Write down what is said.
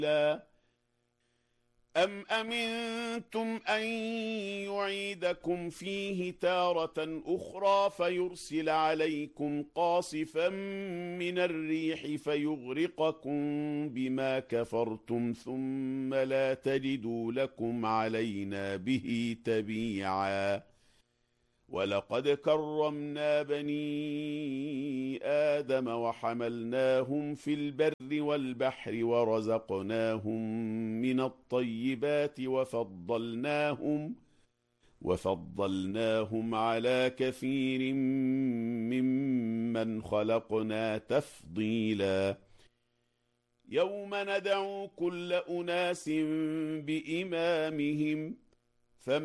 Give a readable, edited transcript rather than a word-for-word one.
أم أمنتم أن يعيدكم فيه تارة أخرى فيرسل عليكم قاصفا من الريح فيغرقكم بما كفرتم ثم لا تجدوا لكم علينا به تبيعا ولقد كرمنا بني آدم وحملناهم في البر والبحر ورزقناهم من الطيبات وفضلناهم على كثير ممن خلقنا تفضيلا يوم ندعو كل أناس بإمامهم